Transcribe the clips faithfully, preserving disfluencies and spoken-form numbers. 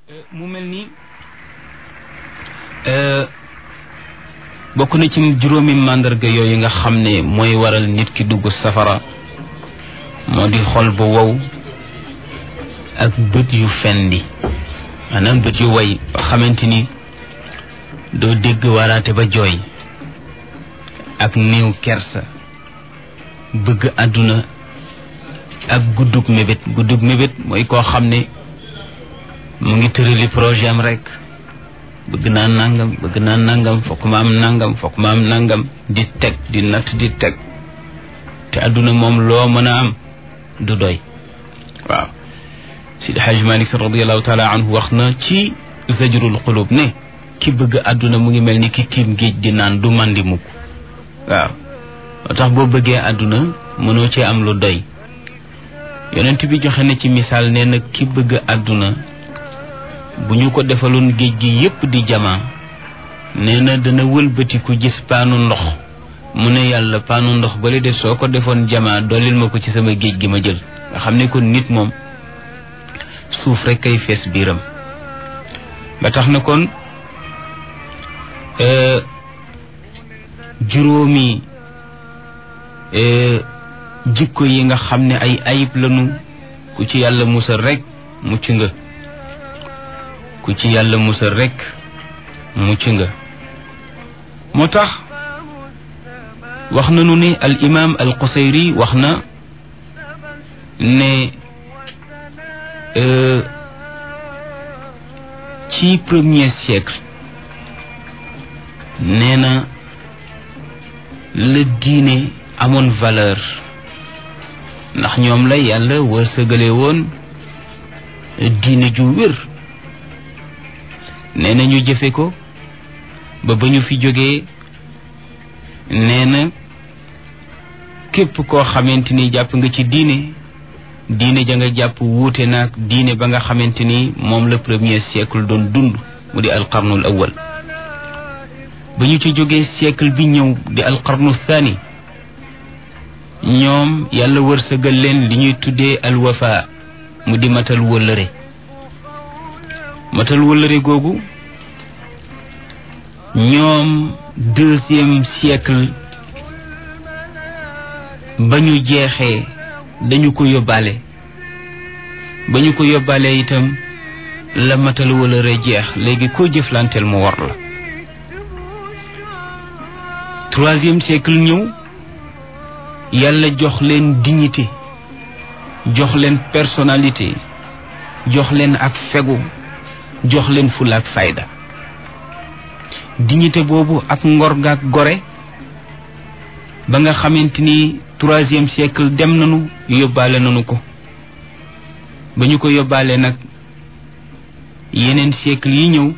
mu mel ni bokk na ci juróomi màndarga yooyu nga xam ne mooy waral nit ki dugg safara moo di xol bu wow ak bët yu fendi maanaam bët yu way xamante ni doo dégg waraate ba jooy ak néew kersa bëgg àdduna ak guddug mébét guddug mébét mooy koo xam ne mu ngi tërali projet am rek bëgg naa nangam bëgg naa nangam fokk ma am nangam fokk ma am nangam di teg di natt di teg te àdduna moom loo mën a am du doy waaw Sidi Hajj Malik radiallahu taala anhu wax na ci zajrul qulub ne ki bëgg àdduna mu ngi mel ni ki tiim géej di naan du mandi mukk waaw moo tax boo bëggee àdduna mënoo cee am lu doy yonent bi joxe na ci misaal nee na ki bëgg àdduna bu ñu ko defaloon géej gi yépp di jamaa nee na dana wëlbatiku gis paanu ndox mu ne yàlla paanu ndox bale de soo ko defoon jamaa dollil ma ko ci sama géej gi ma jël nga xam ne kon nit moom suuf rek kay fees biiram ba tax na kon juróomi jikko yi nga xam ne ay ayib lanu ku ci yàlla musal rek mucc nga ku ci yàlla musal rek mucc nga moo tax wax nañu ne al imam al Qusayri wax na ne ci premier siècle nee na la diine amoon valeur ndax ñoom la yàlla wërsëgale woon diine ju wér nee na ñu jëfe ko ba ba ñu fi jógee nee na képp koo xamante ni jàpp nga ci diine diine ja nga jàpp wuute naag diine ba nga xamante ni moom la premier siècle doon dund mu di alqarnul awal ba ñu ci jógee siècle bi ñëw di alqarnu thani ñoom yàlla wërsëgal leen li ñuy tuddee alwafa mu di matal wëllëre matal wëllëre googu ñoom deuxième siècle ba ñu jeexee dañu ko yóbbaale ba ñu ko yóbbaale itam la matal wëllëre jeex léegi koo jëflanteel mu war la troisième siècle ñëw yàlla jox leen dignité jox leen personnalité jox leen ak fegu jox leen fulla ak fayda dignité boobu ak ngor ga ak gore ba nga xamante ni troisième siècle dem nañu yóbbaale nañu ko ba ñu ko yóbbaale nag yeneen siècle yi ñëw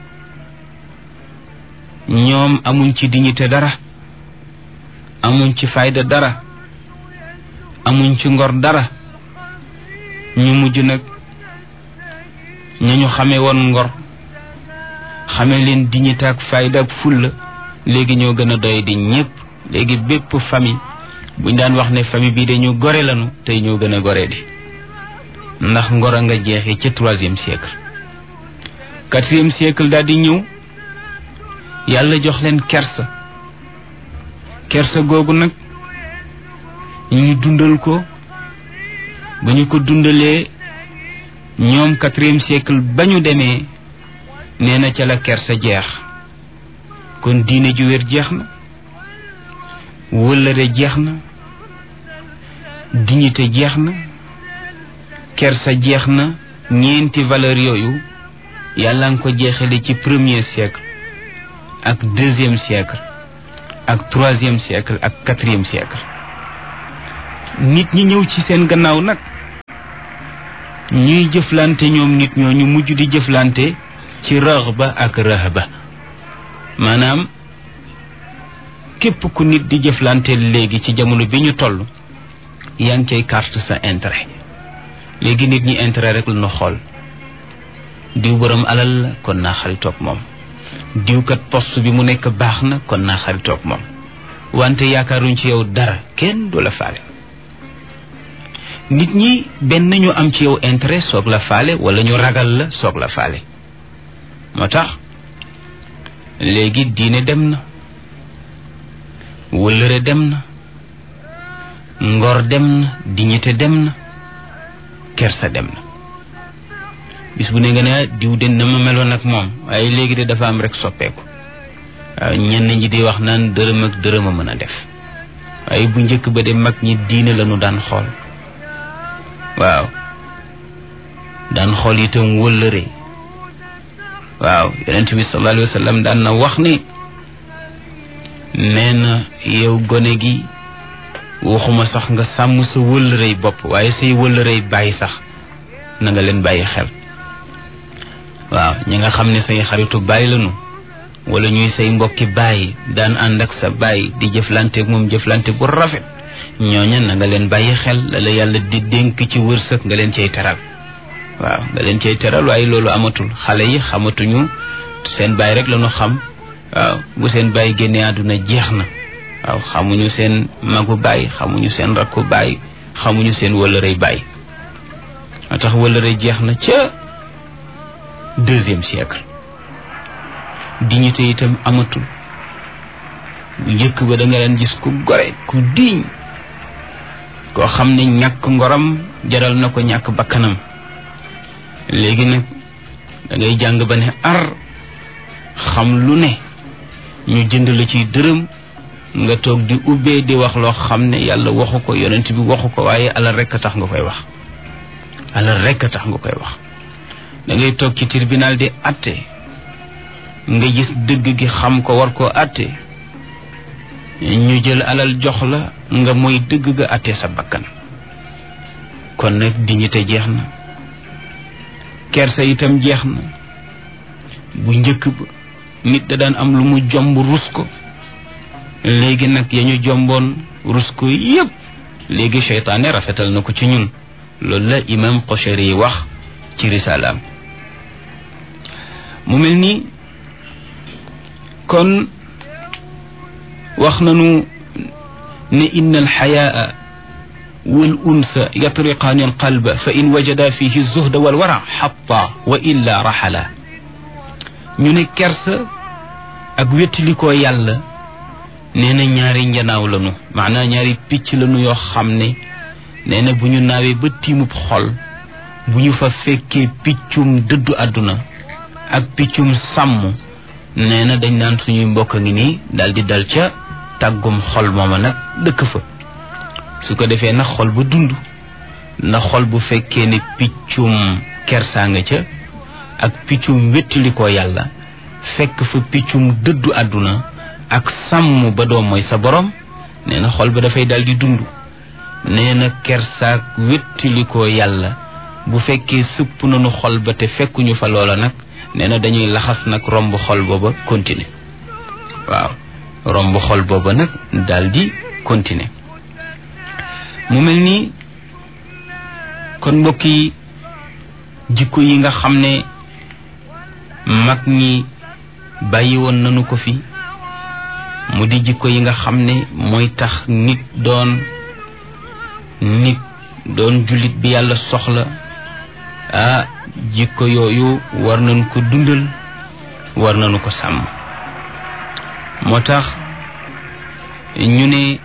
ñoom amuñ ci dignité dara amuñ ci fayda dara amuñ ci ngor dara ñu mujj nag ña ñu xamee woon ngor xamee leen dignité ak fayda ak fulla léegi ñoo gën a doy di ñépp léegi bépp famille buñ daan wax ne famille bii dañu gore lanu tey ñoo gën a gore di ndax ngor a nga jeexee ca troisième siècle quatrième siècle daal di ñëw yàlla jox leen kersa kersa googu nag ñu dundal ko ba ñu ko dundalee ñoom quatrième siècle ba ñu demee nee na ca la kersa jeex kon diine ju wér jeex na wëllëre jeex na dignité jeex na kersa jeex na ñeenti valeur yooyu yàlla nga ko jeexale ci premier siècle ak deuxième siècle ak troisième siècle ak quatrième siècle nit ñi ñëw ci seen gannaaw nag ñuy jëflante ñoom nit ñoo ñu mujj di jëflante ci raghba ak rahba maanaam képp ku nit di jëflante léegi ci jamono bi ñu toll yaa ngi koy carte sa intérêt léegi nit ñi intérêt rek la ñu xool diw borom alal la kon naa xaritoog moom diwkat poste bi mu nekk baax na kon naa xaritoog moom wante yaakaaruñ ci yow dara kenn du la faale nit ñi benn ñu am ci yow intérêt soog la faale wala ñu ragal la soog la faale moo tax léegi diine dem na, wëllëre dem na, ngor dem na, dignité dem na, kersa dem na. bis bu ne nga ne diw de na ma meloon ak moom, waaye léegi de dafa am rek soppeeku. waaw ñenn ñi di wax naan dërëm ak dërëm a mën a def, waaye bu njëkk ba de mag ñi diine lañu daan xool. waaw daan xool itam wëllëre. waaw yonent bi sallallahu alayhi wa sallam daan na wax ni nee na yow gone gi waxuma sax nga sàmm sa wëllërey bopp, waaye say wëllërey bàyyi sax na nga leen bàyyi xel. waaw ñi nga xam ne say xaritu bàyyi lañu wala ñuy say mbokki bàyyi daan ànd ak sa bàyyi di jëflanteeg moom jëflante bu rafet, ñooña na nga leen bàyyi xel la la yàlla di dénk ci wërsëg nga leen cay teral. waaw nga leen cay teral, waaye loolu amatul. xale yi xamatuñu, seen bàyyi rek lañu xam. waaw bu seen bàyyi génnee àdduna jeex na. waaw xamuñu seen magu bàyyi, xamuñu seen rakku bàyyi, xamuñu seen wëllërey bàyyi. moo tax wëllërey jeex na ca deuxième siècle. dignité itam amatul. bu njëkk ba da nga leen gis ku gore, ku diiñ, koo xam ne ñàkk ngoram jaral na ko ñàkk bakkanam. léegi nag da ngay jàng ba ne ar xam lu ne ñu jënd la ciy dërëm nga toog di ubbee di wax loo xam ne yàlla waxu ko, yonent bi waxu ko, waaye alal rekk a tax nga koy wax. alal rekk a tax nga koy wax. da ngay toog ci tribunal di atte, nga gis dëgg gi xam ko war koo atte, ñu jël alal jox la nga mooy dëgg ga atte sa bakkan. kon nag dignité jeex na, kersa itam jeex na. bu njëkk ba nit da daan am lu mu jomb rus ko, léegi nag ya ñu jomboon rus ko yépp léegi seytaane rafetal na ko ci ñun. loolu la imam Qushayri wax ci risalaam. mu mel ni kon wax nanu ne inna alxayaa wal unsa yatriqaani alqalba fa in wajada fihi zuhda wal wara xatta wa illa raxala. ñu ne kersa ak wéttalikoo yàlla nee na ñaari njanaaw lanu, maanaam ñaari picc lanu yoo xam ne nee na bu ñu naawee ba tiimub xol, bu ñu fa fekkee piccum dëddu àdduna ak piccum sàmm, nee na dañ naan suñuy mbokk a ngi nii daal di dal ca tàggum xol mooma nag dëkk fa. su ko defee nag xol ba dund, na xol bu fekkee ne piccum kersaa nga ca ak piccum wéttalikoo yàlla, fekk fa piccum dëddu àdduna ak sàmm ba doom mooy sa borom, nee na xol ba dafay dal di dund. nee na kersaak wéttalikoo yàlla bu fekkee sëpp nañu xol ba te fekkuñu fa loola nag, nee na dañuy laxas nag romb xol booba continuer. waaw romb xol booba nag daal di continuer. mu mel ni kon mbokk yi, jikko yi nga xam ne mag ñi bàyyi woon nañu ko fi, mu di jikko yi nga xam ne mooy tax nit doon nit doon jullit bi yàlla soxla. ah jikko yooyu war nañu ko dundal, war nañu ko sàmm. moo tax ñu ne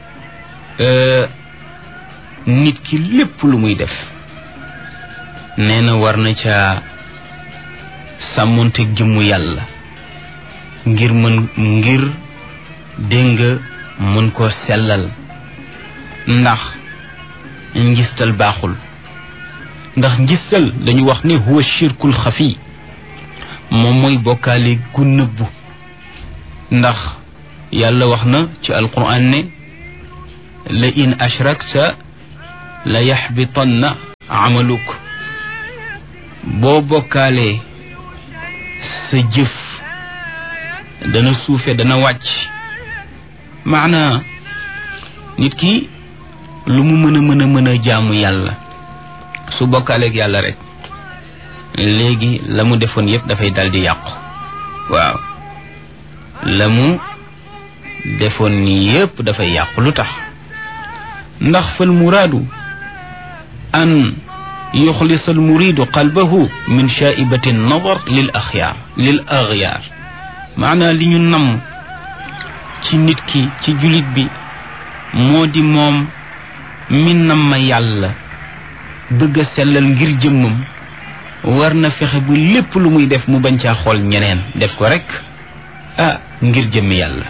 nit ki lépp lu muy def nee na war na ca sàmmonteeg jëmmu yàlla ngir mën ngir dégg nga mën koo sellal. ndax njistal baaxul, ndax njistal dañu wax ne huwa shirkul xafi, moom mooy bokkaale gu nëbbu. ndax yàlla wax na ci alquran ne la in ashrakta la yaxbitanna amaluk. boo bokkaalee sa jëf dana suufe, dana wàcc. maana nit ki lu mu mën a mën a mën a jaamu yàlla, su bokkaaleeg yàlla rek léegi la mu defoon yépp dafay dal di yàqu. waaw la mu defoon ni yépp dafay yàqu. lu tax? ndax fal muraadu an يخلص المريد قلبه من شائبة النظر للأخيار للأغيار معنى لي نم ci nit ki ci julit bi modi mom min nam ma yàlla bëgg sellal ngir jëmmum warna fexe bu lépp lu muy def mu bañ ca xol ñeneen def ko rek ah ngir jëmm yàlla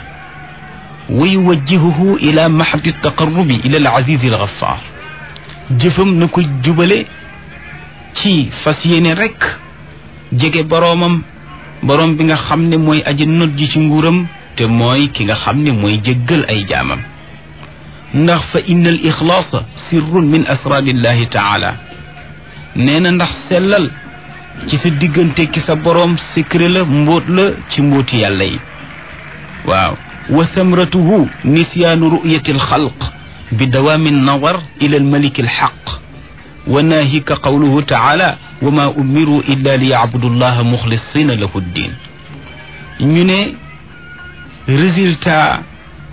ويوجهه إلى محض التقرب إلى العزيز الغفار jëfam na ko jubale ci fas yéene rek jege boroomam boroom bi nga xam ne mooy aji not ji ci nguuram te mooy ki nga xam ne mooy jéggal ay jaamam ndax fa innal ixlaasa sirrun min asrarillahi taala nee na ndax sellal ci sa diggante ki sa boroom secret la mbóot la ci mbóoti yàlla yi waaw wa samratuhu nisyaanu ru'yati alxalq bi dawaami nawar ila almaliki alxaq wa naahika qawluhu taala wa ma umiru illa li yacbudu allaha muxlisina lahu ddin ñu ne résultat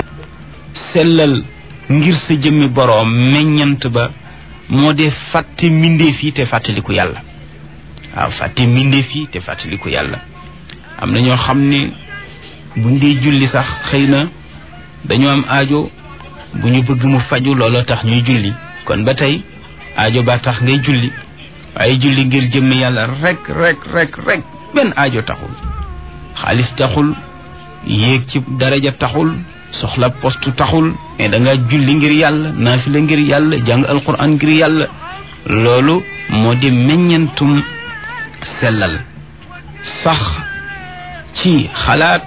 sellal ngir sa jëmmi boroom meññant ba moo dee fàtte mbindeef yi te fàttaliku yàlla waaw fàtte mbindeef yi te fàttaliku yàlla am na ñoo xam ne buñ dee julli sax xëy na dañoo am aajo bu ñu bëgg mu faju looloo tax ñuy julli kon ba tey aajo ba tax ngay julli waaye julli ngir jëmmi yàlla rek rek rek rek benn aajo taxul xaalis taxul yéeg ci daraja taxul soxla postu taxul mais da nga julli ngir yàlla naafila ngir yàlla jàng alquran ngir yàlla loolu moo di meññantum sellal sax ci xalaat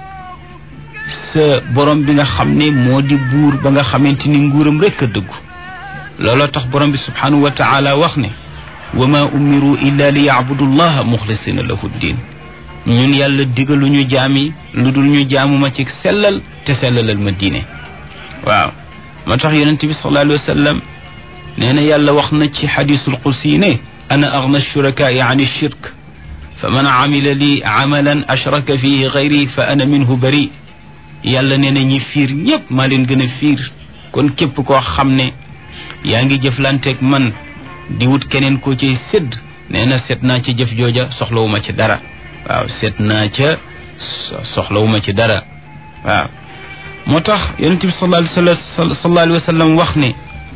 sa borom bi nga xam ne moo di buur ba nga xamante ni nguuram rek a dëggu looloo tax borom bi subhanahu wa taala wax ne wa ma umiru illa li yacbudu allaha muxlisina lahu ddin ñun yàlla digaluñu jaami lu dul ñu jaamuma ci sellal te sellalal ma diine waaw moo tax yonente bi sallallahu alayhi wa sallam nee na yàlla wax na ci xadisul qudsi ne ana agna shurakaai an shirk fa man amila li amalan ashraka fihi gayri fa ana minhu bari yàlla nee na ñi fiir ñépp maa leen gën a fiir kon képp koo xam ne yaa ngi jëflanteeg man di wut keneen koo ciy sédd nee na seet naa ci jëf jooja soxlawuma ci dara waaw seet naa ca soxlawuma ci dara waaw moo tax yonente bi sallallahu alayhi wa sallam wax ne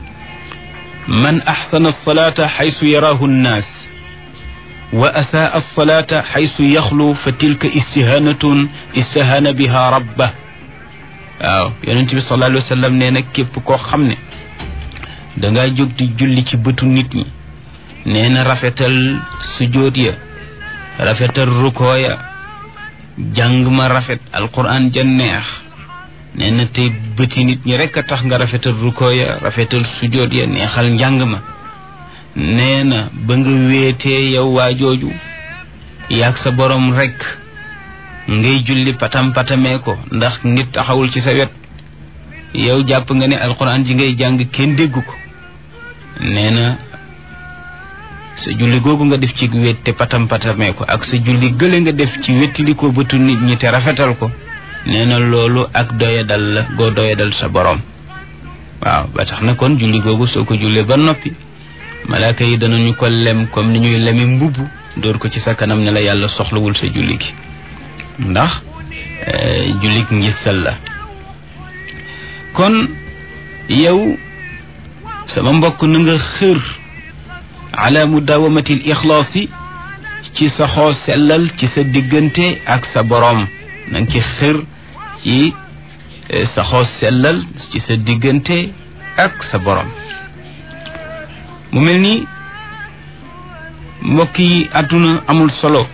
man axsana alsalata xaysu yaraahu nnaas wa asaa alsalata xaysu yaxlu fa tilka istihanatun istahana biha rabbah waaw yonente bi sallallahu alayhi wa sallam nee na képp koo xam ne dangaa jóg di julli ci bëtu nit ñi nee na rafetal sujóot ya rafetal rukoo ya jàng ma rafet alquran ja neex nee na tey bëti nit ñi rekk a tax nga rafetal rukoo ya rafetal sujóot ya neexal njàng ma nee na ba nga wéetee yow waa jooju yaag sa borom rekk ngay julli patam patamee ko ndax nit taxawul ci sa wet yow jàpp nga ne alquran ji ngay jàng kenn déggu ko nee na sa julli googu nga def ci wet te patam patamee ko ak sa julli gële nga def ci wettili ko bëtu nit ñi te rafetal ko nee na loolu ak doyadal la goo doyadal sa borom waaw ba tax na kon julli googu soo ko jullee ba noppi malaaka yi danañu ko lem comme ni ñuy lemi mbubb dóor ko ci sa kanam ne la yàlla soxlawul sa julli gi ndax julli ngistal la kon yow sama mbokk na nga xër ala mudawamati al ixlaasi ci sa xoo sellal ci sa diggante ak sa boroom na nga ci xër ci sa xoo sellal ci sa diggante ak sa boroom mu mel ni mbokk yi àdduna amul solo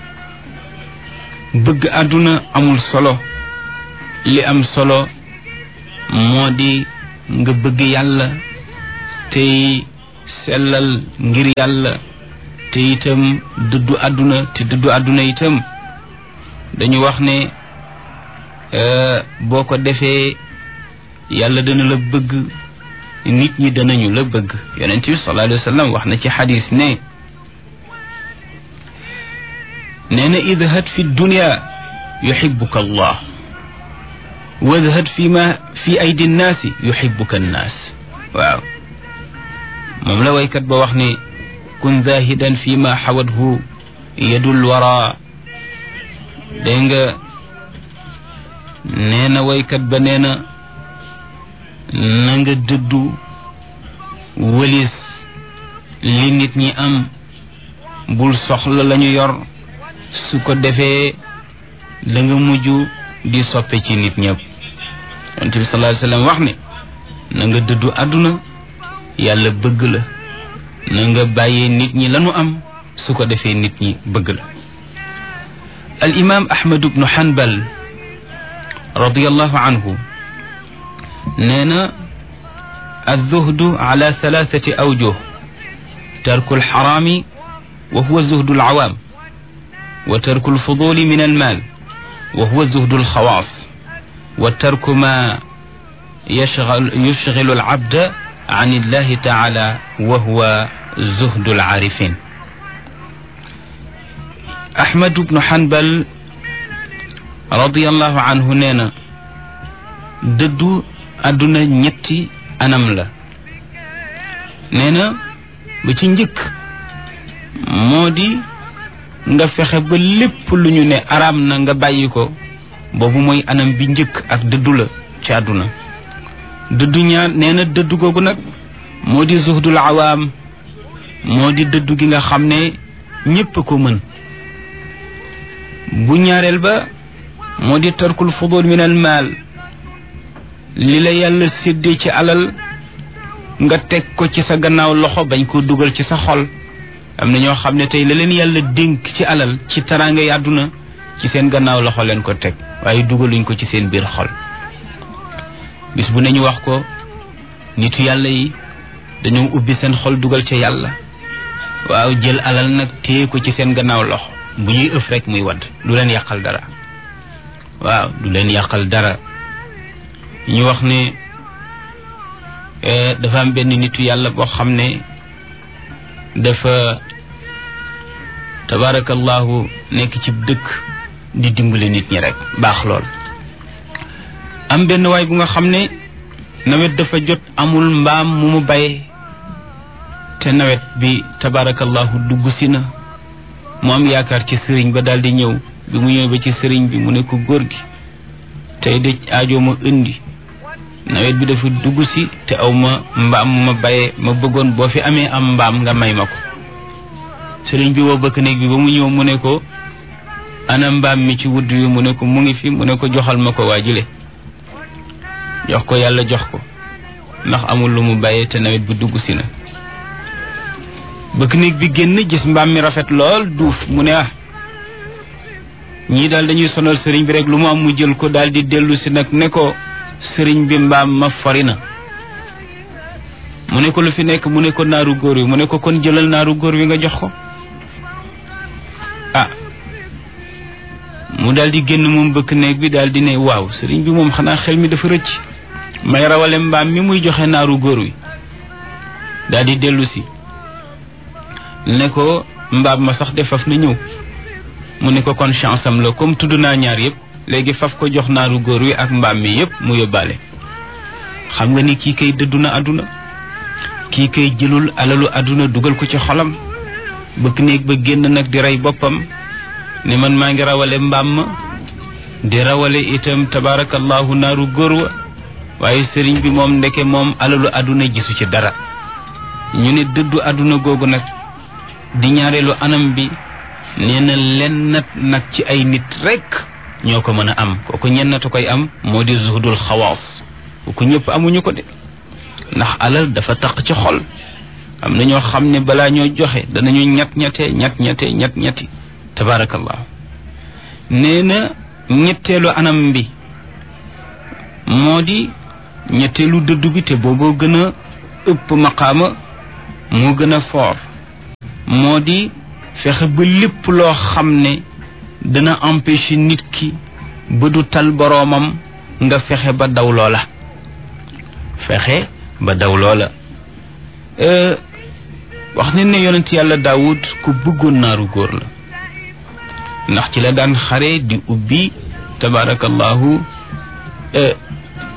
bëgg àdduna amul solo li am solo moo di nga bëgg yàlla tey sellal ngir yàlla te itam dëddu àdduna te dëddu àdduna itam dañu wax ne boo ko defee yàlla dana la bëgg nit ñi danañu la bëgg yonent bi sallallahu alayhi wa sallam wax na ci xadis ne nee na idhad fi dunya yuhibbuka allah wadhad fi ma fi aydi nnaasi yuhibbuka nnaas waaw moom la waykat ba wax ne kun zahidan fi ma xawathu yadul wara. dégg nga nee na waykat ba nee na na nga dëddu wëlis li nit ñi am, bul soxla lañu yor, su ko defee da nga mujj di soppe ci nit ñëpp. yonent bi sallallahu alayhi wasallam wax ne na nga dëddu àdduna, yàlla bëgg la, na nga bàyyee nit ñi lañu am, su ko defee nit ñi bëgg la. al imam Ahmad ibnu Hanbal radiyallahu anhu nee na الزهد على ثلاثة أوجه: ترك الحرام وهو زهد العوام، وترك الفضول من المال وهو زهد الخواص، وترك ما يشغل, يشغل العبد عن الله تعالى وهو زهد العارفين. أحمد بن حنبل رضي الله عنه نينا ددو أدنى نيتي anam la. nee na ba ci njëkk moo di nga fexe ba lépp lu ñu ne araam na nga bàyyi ko, boobu mooy anam bi njëkk ak dëddu la ci àdduna. dëddu ñaar nee na dëddu googu nag moo di zuhdul awaam, moo di dëddu gi nga xam ne ñépp ko mën. bu ñaareel ba moo di tarkul fudul min al maal, li la yàlla séddee ci alal nga teg ko ci sa gannaaw loxo, bañ koo dugal ci sa xol. am na ñoo xam ne tey la leen yàlla dénk ci alal ci taraanga yi àdduna ci seen gannaaw loxo leen ko teg, waaye dugaluñ ko ci seen biir xol. bis bu ne ñu wax ko, nitu yàlla yi dañoo ubbi seen xol dugal ca yàlla, waaw jël alal nag téye ko ci seen gannaaw loxo, bu ñuy ëf rek muy wadd, du leen yàqal dara. waaw du leen yàqal dara. ñu wax ne dafa am benn nitu yàlla boo xam ne dafa tabarakallahu nekk ci dëkk di dimbale nit ñi rek, baax lool. am benn waay bu nga xam ne nawet dafa jot, amul mbaam mu mu bay, te nawet bi tabarakallahu dugg si na. mu am yaakaar ci sëriñ ba daal di ñëw. bi mu ñëw ba ci sëriñ bi mu ne ko góor gi, tey de aajo ma indi, nawet bi dafa dugg si te aw ma mbaam mu ma bayee, ma bëggoon boo fi amee am mbaam nga may ma ko. sëriñ bi woo bëkk néeg bi ba mu ñëw mu ne ko ana mbaam mi ci wudd wi, mu ne ko mu ngi fi, mu ne ko joxal ma ko waa jile. jox ko yàlla jox ko, ndax amul lu mu bayee te nawet bi dugg si na. bëkk néeg bi génn gis mbaam mi rafet lool duuf, mu ne ah ñii daal dañuy sonal sëriñ bi rek, lu mu am mu jël ko. daal di dellu si nag ne ko sëriñ bi mbaam ma fari na. mu ne ko lu fi nekk, mu ne ko naaru góor wi, mu ne ko kon jëlal naaru góor wi nga jox ko. ah mu daal di génn moom bëkk néeg bi daal di ne waaw sëriñ bi moom xanaa xel mi dafa rëcc, may rawale mbaam mi muy joxe naaru góor wi. daal di dellu si ne ko mbaam ma sax de faf na ñëw. mu ne ko kon chance am la, comme tudd naa ñaar yëpp, léegi faf ko jox naaru góor wi ak mbaam mi yëpp mu yóbbaale. xam nga ni kii kay dëddu na àdduna, kii kay jëlul alalu àdduna dugal ko ci xolam. bëkk néeg ba génn nag di rey boppam ne man maa ngi rawale mbaam ma, di rawale itam tabarakallahu naaru góor wa, waaye sëriñ bi moom ndeke moom alalu àdduna gisu ci dara. ñu ne dëddu àdduna googu nag di ñaareelu anam bi, nee na lennat nag ci ay nit rek ñoo ko mën a am. kooku ñennatu koy am, moo di zuhdul xawaas. kooku ñëpp amuñu ko de, ndax alal dafa taq ci xol. am na ñoo xam ne balaa ñoo joxe danañu ñett ñettee ñett ñettee ñett ñetti tabarakallah. nee na ñetteelu anam bi moo di ñetteelu dëddu bi, te booboo gën a ëpp maqaama, moo gën a foor, moo di fexe ba lépp loo xam ne dana empêcher nit ki ba du tal boroomam, nga fexe ba daw loola. fexe ba daw loola. wax nañ ne yonent yàlla Daawud ku bëggoon naaru góor la, ndax ci la daan xare di ubbi tabarakallahu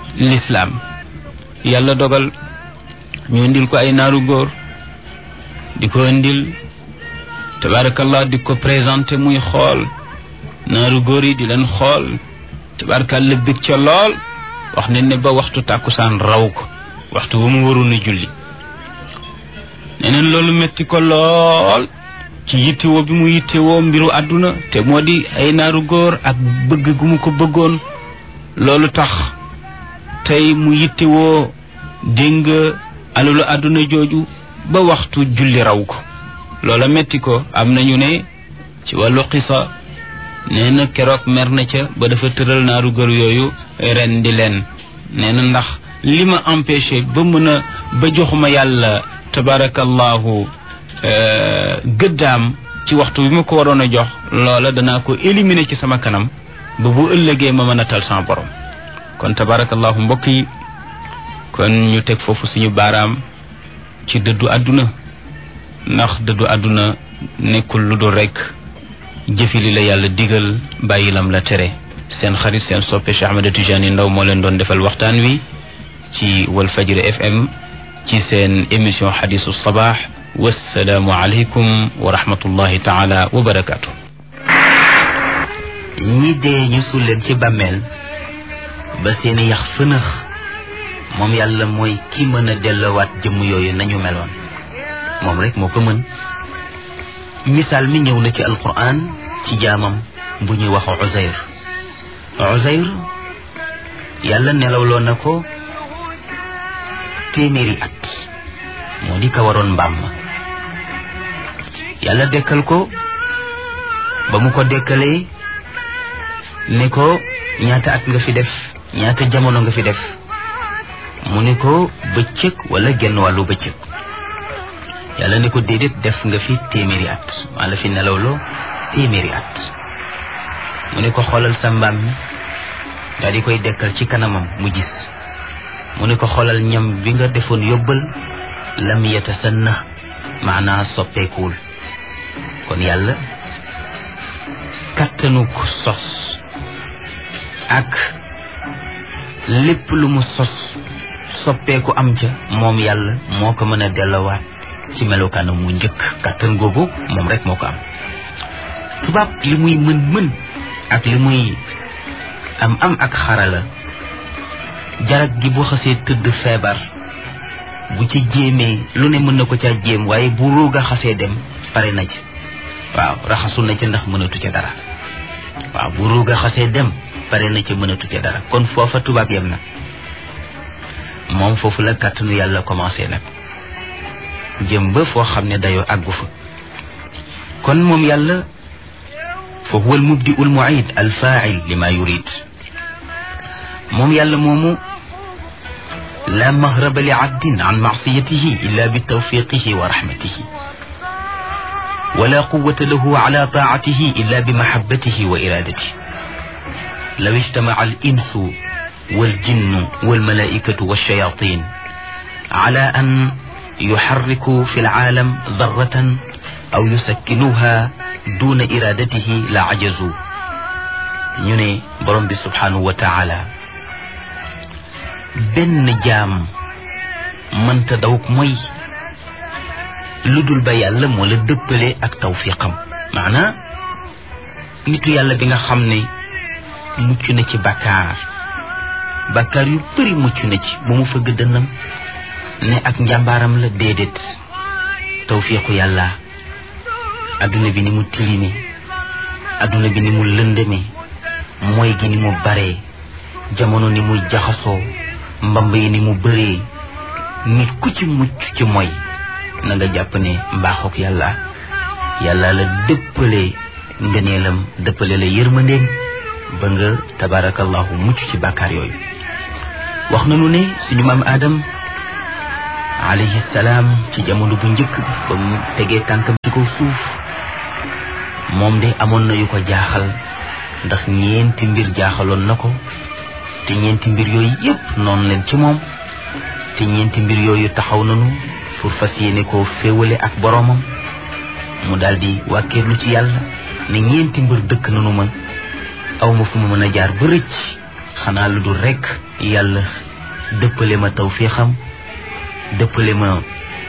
l'islam. yàlla dogal ñu indil ko ay naaru góor, di ko indil tabarakallah di ko présenté muy xool naaru góor yi di leen xool tabarakallah bég ca lool wax ne ne ba waxtu tàkkusaan raw ko waxtu bu mu waroon a julli neneen loolu metti ko lool ci yittewoo bi mu yittewoo mbiru àdduna te moo di ay naaru góor ak bëgg gu mu ko bëggoon loolu tax tey mu yittewoo dégg nga alalu àdduna jooju ba waxtu julli raw ko loola metti ko am nañu ne ci wàllu xisa nee na keroog mer na ca ba dafa tëral naaru góor yooyu ren di leen nee na ndax li ma empêché ba mën a ba joxuma yàlla tabarakallahu gëddaam ci waxtu bi ma ko waroon a jox loola danaa ko éliminer ci sama kanam ba bu ëllëgee ma mën a tal sama borom kon tabarakallahu mbokk yi kon ñu teg foofu suñu baaraam ci dëddu àdduna ndax dëddu àdduna nekkul lu dul rekk jëfi li la yàlla digal bàyyi lam la tere seen xarit seen soppe Cheikh Ahmed Tidiane Ndao moo leen doon defal waxtaan wi ci Walfajri F M ci seen émission xadisu sabaax wassalaamu aleykum wa rahmatullahi taala wa barakaatu. ñi dee ñu suul leen ci bàmmeel ba seeni yax fënëx moom yàlla mooy ki mën a delloowaat jëmm yooyu nañu meloon moom rek moo ko mën. misaal mi ñëw na ci alquran ci jaamam bu ñuy wax Uzayr Uzayr yàlla nelawloo na ko téeméeri at moo di ka waroon mbaam ma yàlla dekkal ko ba mu ko dekkalee ne ko ñaata at nga fi def ñaata jamono nga fi def mu ne ko bëccëg wala genn wàllu bëccëg yàlla ne ko déedéet def nga fi téeméeri at maa la fi nelawloo téeméeri at mu ne ko xoolal sa mbaam mi daal di koy dekkal ci kanamam mu gis mu ne ko xoolal ñam bi nga defoon yóbbal lam yatasanna maanaa soppeekuwul kon yàlla kattanu ko sos ak lépp lu mu sos soppeeku am ca moom yàlla moo ko mën a dellowaat ci melokaanam mu njëkk kattan googu moom rek moo ko am. tubaab li muy mën mën ak li muy am am ak xarala jarag gi bu xasee tëdd feebar bu ci jéemee lu ne mën na ko caa jéem waaye bu ruuga xasee dem pare na ci waaw raxasu na ca ndax mënatu ca dara waaw bu ruuga xasee dem pare na ca mënatu ca dara kon foofa tubaab yem na moom foofu la kàttanu yàlla commencé nag jëm ba foo xam ne dayoo àggu fa kon moom yàlla fa huwa al mubdi al mu'id al fa'il lima yurid moom yàlla moomu la mahraba li abdin an ma'siyatihi illa bi tawfiqihi wa rahmatihi wala quwwata lahu ala ta'atihi illa bi mahabbatihi wa iradatihi law ijtama'a al insu wal jinnu wal malaa'ikatu wash shayatin ala an يحرك في العالم ذرة أو يسكنوها دون إرادته لا عجزوا ñu borom bi subhanahu wa ta'ala benn jaam mënta dawuk mooy lu dul ba yàlla moo la dëppale ak tawfiqam maanaa nitu yàlla bi nga xam ne mucc na ci bàkkaar bàkkaar yu bëri mucc na ci bu mu fëgg dënnam ne ak njàmbaaram la déedéet tawfiqu yàlla adduna bi ni mu tilimi adduna bi ni mu lëndëme mooy gi ni mu bare jamono ni mu jaxasoo mbamb yi ni mu bëree nit ku ci mucc ci mooy na nga jàpp ne mbaaxook yàlla yàlla la dëppale ngëneelam dëppale la yërmandeem ba nga tabarakallahu mucc ci bàkkaar yooyu wax nañu ne suñu maam Adam alayhi salaam ci jamono bu njëkk bi ba mu tegee tànkam ci kaw suuf moom de amoon na yu ko jaaxal ndax ñeenti mbir jaaxaloon na ko te ñeenti mbir yooyu yépp noonu leen ci moom te ñeenti mbir yooyu taxaw nañu pour fas yéene koo féewale ak boroomam mu daldi wàkkeerlu ci yàlla ne ñeenti mbir dëkk nañu ma aw ma fu ma mën a jaar ba rëcc xanaa lu dul rekk yàlla dëppale ma tawfiixam dëppale ma